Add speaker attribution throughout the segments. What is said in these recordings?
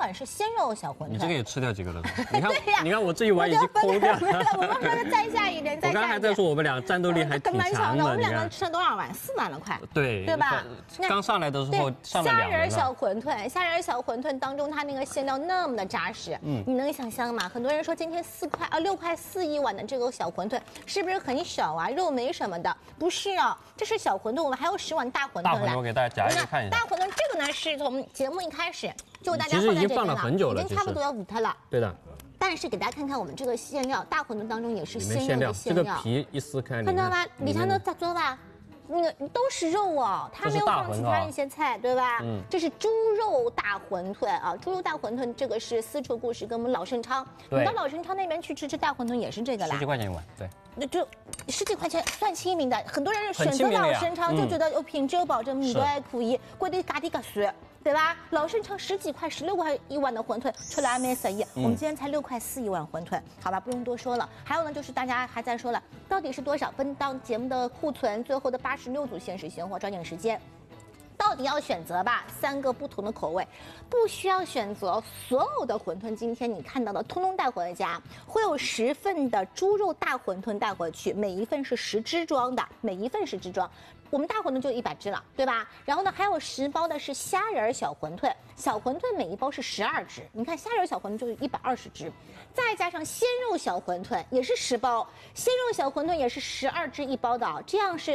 Speaker 1: 碗是鲜肉小馄饨。
Speaker 2: 你这个也吃掉几个了？你看，你看我这一碗已经空掉了。
Speaker 1: 我们说再下一点，再下一点。
Speaker 2: 我刚才还在说我们俩战斗力还挺强的，
Speaker 1: 我们两个吃了多少碗？4碗了快。
Speaker 2: 对
Speaker 1: 吧？
Speaker 2: 刚上来的时候上了2轮了。
Speaker 1: 虾仁小馄饨，虾仁小馄饨当中它那个馅料那么的扎实，你能想象吗？很多人说今天6块4一碗的这个小馄饨是不是很小啊？肉没什么的，不是啊，这是小馄饨，我们还有10碗大馄饨。
Speaker 2: 大馄饨我给大家夹一个看一下。
Speaker 1: 大馄饨这个呢是从节目一开始就大家
Speaker 2: 其实已经放了很久了，
Speaker 1: 已经差不多要5特了。
Speaker 2: 对的。
Speaker 1: 但是给大家看看我们这个馅料，大馄饨当中也是鲜肉的馅料。
Speaker 2: 这个皮一撕开，
Speaker 1: 看到吗？里头咋做吧？那个都是肉哦，它没有放其他一些菜，对吧？这是猪肉大馄饨啊，猪肉大馄饨这个是私厨故事跟我们老盛昌，你到老盛昌那边去吃大馄饨也是这个啦，10
Speaker 2: 几块钱一碗，对。
Speaker 1: 那就10几块钱算亲民的，很多人选择老盛昌就觉得有品质有保证，米都还可以，贵的嘎滴嘎碎。对吧？老盛昌10几块、16块一碗的馄饨，出来没生意。我们今天才6块4一碗馄饨，好吧，不用多说了。还有呢，就是大家还在说了，到底是多少分到节目的库存？最后的86组限时现货，抓紧时间。到底要选择吧，3个不同的口味，不需要选择。所有的馄饨，今天你看到的通通带回家，会有10份的猪肉大馄饨带回去，每一份是10只装的，每一份10只装。我们大馄饨就100只了，对吧？然后呢，还有10包的是虾仁小馄饨，小馄饨每一包是12只，你看虾仁小馄饨就是120只，再加上鲜肉小馄饨也是10包，鲜肉小馄饨也是12只一包的，这样是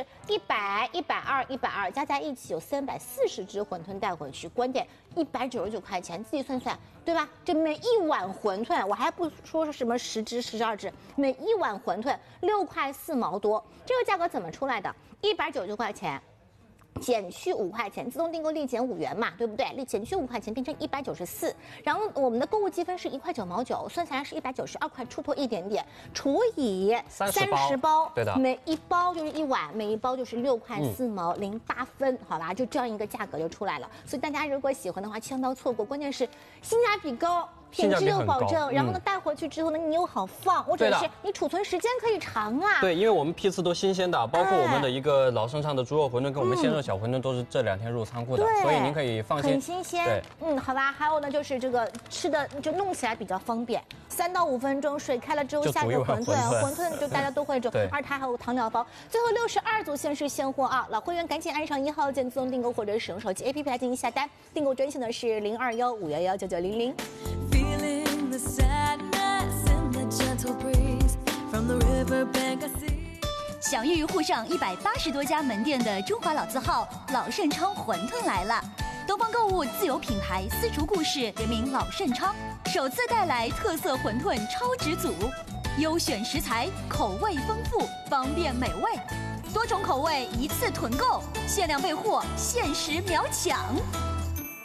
Speaker 1: 100、120、120加在一起有340只馄饨带回去，关键199块钱，自己算算，对吧？这每一碗馄饨，我还不说是什么10只、12只，每一碗馄饨6块4毛多，这个价格怎么出来的？199块钱。减去5块钱，自动订购立减5元嘛，对不对？减去5块钱变成194，然后我们的购物积分是1块9毛9，算下来是192块出头一点点，除以30包，
Speaker 2: 对的，
Speaker 1: 每一包就是一碗，每一包就是6块4毛08分，好吧，就这样一个价格就出来了。所以大家如果喜欢的话，千万不要错过，关键是性价比高。品质有保证，然后呢，带回去之后呢，你又好放，或者是你储存时间可以长啊。
Speaker 2: 对，因为我们批次都新鲜的，包括我们的一个老盛昌的猪肉馄饨跟我们鲜肉小馄饨都是这2天入仓库的，所以您可以放心。
Speaker 1: 很新鲜。对，好吧。还有呢，就是这个吃的就弄起来比较方便，3到5分钟，水开了之后下个馄饨就大家都会煮。而它还有糖料包。最后62组限时现货啊，老会员赶紧按上1号键自动订购或者使用手机 APP 来进行下单，订购专线呢是021-511-9900。
Speaker 3: 享誉沪上180多家门店的中华老字号老盛昌馄饨来了！东方购物自有品牌私厨故事联名老盛昌，首次带来特色馄饨超值组，优选食材，口味丰富，方便美味，多种口味一次囤购，限量备货，限时秒抢。